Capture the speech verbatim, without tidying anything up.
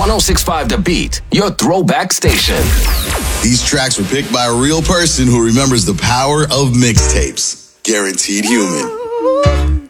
oh six point five The Beat, your throwback station. These tracks were picked by a real person who remembers the power of mixtapes. Guaranteed Human.